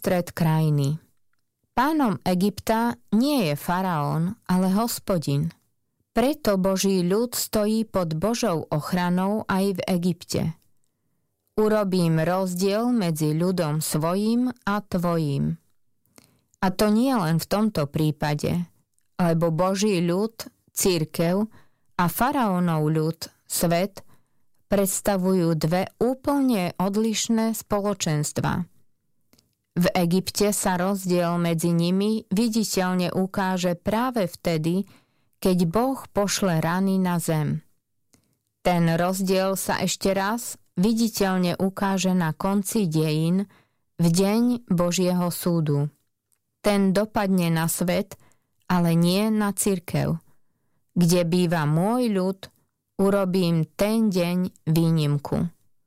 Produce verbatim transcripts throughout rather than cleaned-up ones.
uprostred krajiny. Pánom Egypta nie je faraón, ale Hospodin. Preto Boží ľud stojí pod Božou ochranou aj v Egypte. Urobím rozdiel medzi ľudom svojím a tvojím. A to nie len v tomto prípade, lebo Boží ľud, cirkev a faraónov ľud, svet, predstavujú dve úplne odlišné spoločenstvá. V Egypte sa rozdiel medzi nimi viditeľne ukáže práve vtedy, keď Boh pošle rany na zem. Ten rozdiel sa ešte raz viditeľne ukáže na konci dejín, v deň Božieho súdu. Ten dopadne na svet, ale nie na cirkev. Kde býva môj ľud, urobím ten deň výnimku.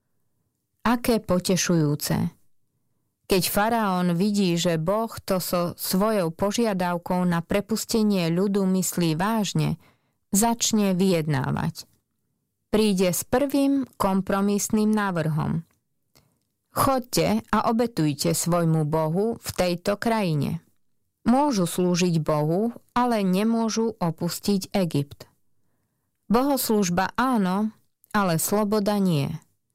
Aké potešujúce! Keď faraón vidí, že Boh to so svojou požiadavkou na prepustenie ľudu myslí vážne, začne vyjednávať. Príde s prvým kompromisným návrhom. Choďte a obetujte svojmu Bohu v tejto krajine. Môžu slúžiť Bohu, ale nemôžu opustiť Egypt. Bohoslužba áno, ale sloboda nie.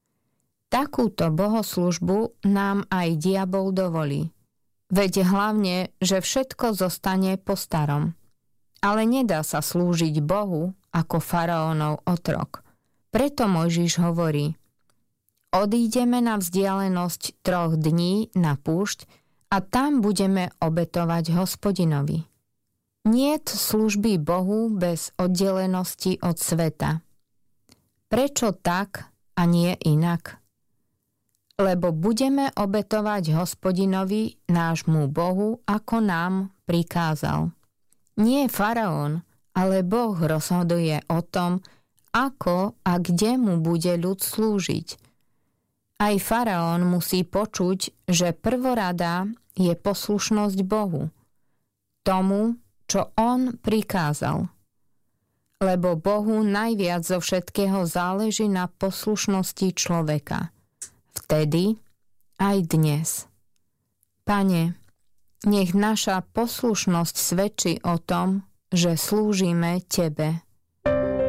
Takúto bohoslužbu nám aj diabol dovolí. Veď hlavne, že všetko zostane po starom. Ale nedá sa slúžiť Bohu ako faraónov otrok. Preto Mojžiš hovorí: odídeme na vzdialenosť troch dní na púšť a tam budeme obetovať Hospodinovi. Niet služby Bohu bez oddelenosti od sveta. Prečo tak a nie inak? Lebo budeme obetovať Hospodinovi, nášmu Bohu, ako nám prikázal. Nie faraón, ale Boh rozhoduje o tom, ako a kde mu bude ľud slúžiť. Aj faraón musí počuť, že prvorada je poslušnosť Bohu, tomu, čo on prikázal. Lebo Bohu najviac zo všetkého záleží na poslušnosti človeka. Vtedy aj dnes. Pane, nech naša poslušnosť svedčí o tom, že slúžime Tebe.